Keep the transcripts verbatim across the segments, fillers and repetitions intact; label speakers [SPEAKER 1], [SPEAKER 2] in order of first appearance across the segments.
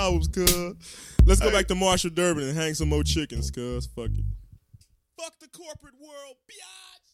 [SPEAKER 1] albums, cuz. Let's go back to Marshall Durbin and hang some more chickens, cuz. Fuck it. Fuck the corporate world, biatch.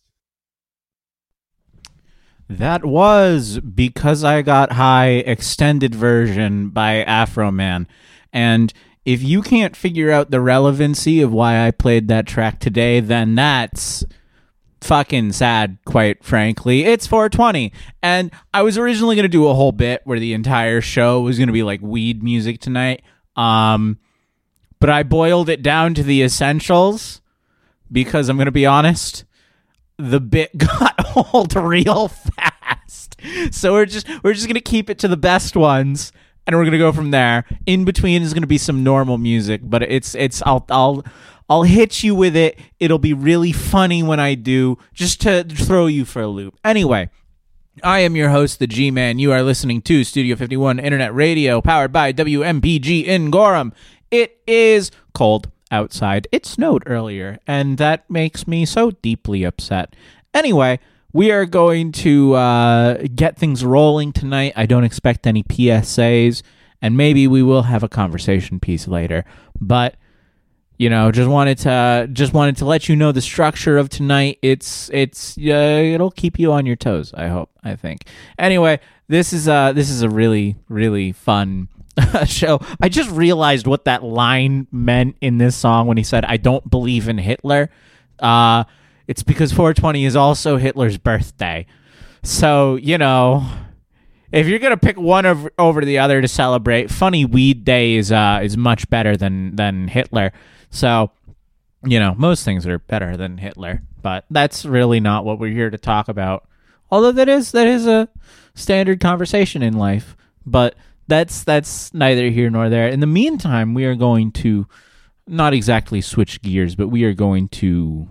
[SPEAKER 2] That was Because I Got High extended version by Afro Man. And if you can't figure out the relevancy of why I played that track today, then that's fucking sad, quite frankly. It's four twenty, and I was originally going to do a whole bit where the entire show was going to be like weed music tonight, um, but I boiled it down to the essentials because I'm going to be honest, the bit got old real fast. So we're just we're just going to keep it to the best ones, and we're going to go from there. In between is going to be some normal music, but it's it's I'll I'll I'll hit you with it. It'll be really funny when I do, just to throw you for a loop. Anyway, I am your host, the G-Man. You are listening to Studio fifty-one Internet Radio, powered by W M P G in Gorham. It is cold outside. It snowed earlier, and that makes me so deeply upset. Anyway, we are going to uh, get things rolling tonight. I don't expect any P S As, and maybe we will have a conversation piece later, but you know, just wanted to just wanted to let you know the structure of tonight. It's it's uh, it'll keep you on your toes. I hope. I think. Anyway, this is uh this is a really really fun show. I just realized what that line meant in this song when he said, "I don't believe in Hitler." Uh, it's because four twenty is also Hitler's birthday. So you know, if you're gonna pick one over, over the other to celebrate, Funny Weed Day is uh is much better than than Hitler. So, you know, most things are better than Hitler, but that's really not what we're here to talk about. Although that is that is a standard conversation in life, but that's that's neither here nor there. In the meantime, we are going to not exactly switch gears, but we are going to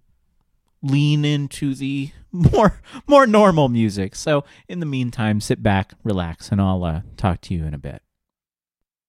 [SPEAKER 2] lean into the more more normal music. So, in the meantime, sit back, relax, and I'll uh, talk to you in a bit.